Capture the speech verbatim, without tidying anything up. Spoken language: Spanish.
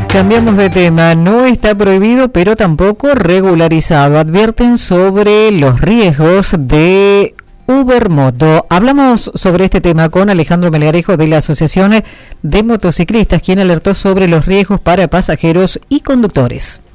Cambiamos de tema. No está prohibido, pero tampoco regularizado. Advierten sobre los riesgos de Ubermoto. Hablamos sobre este tema con Alejandro Melgarejo de la Asociación de Motociclistas, quien alertó sobre los riesgos para pasajeros y conductores.